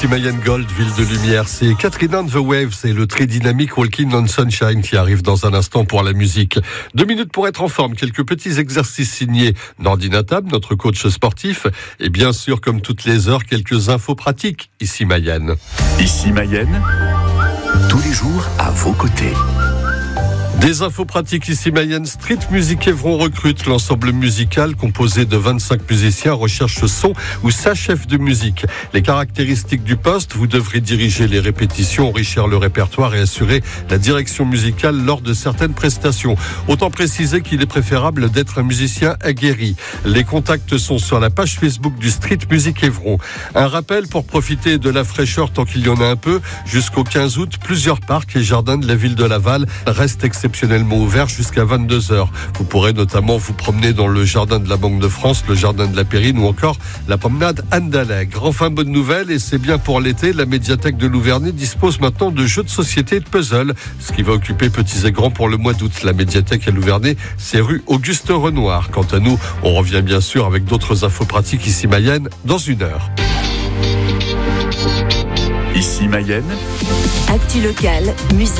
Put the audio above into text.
Ici Mayenne Gold, ville de lumière. C'est Catherine and the Waves et le très dynamique Walking on Sunshine qui arrive dans un instant pour la musique. 2 minutes pour être en forme. Quelques petits exercices signés Nordina Tab, notre coach sportif. Et bien sûr, comme toutes les heures, quelques infos pratiques. Ici Mayenne. Ici Mayenne, tous les jours à vos côtés. Des infos pratiques ici Mayenne. Street Music Évron recrute. L'ensemble musical composé de 25 musiciens recherche son ou sa chef de musique. Les caractéristiques du poste, vous devrez diriger les répétitions, enrichir le répertoire et assurer la direction musicale lors de certaines prestations. Autant préciser qu'il est préférable d'être un musicien aguerri. Les contacts sont sur la page Facebook du Street Music Évron. Un rappel pour profiter de la fraîcheur tant qu'il y en a un peu. Jusqu'au 15 août, plusieurs parcs et jardins de la ville de Laval restent exceptionnellement ouvert jusqu'à 22h. Vous pourrez notamment vous promener dans le jardin de la Banque de France, le jardin de la Périne ou encore la promenade Anne d'Allègre. Enfin, bonne nouvelle, et c'est bien pour l'été, la médiathèque de Louverné dispose maintenant de jeux de société et de puzzles, ce qui va occuper petits et grands pour le mois d'août. La médiathèque à Louverné, c'est rue Auguste Renoir. Quant à nous, on revient bien sûr avec d'autres infos pratiques ici Mayenne dans 1 heure. Ici Mayenne, Actu locale, musique.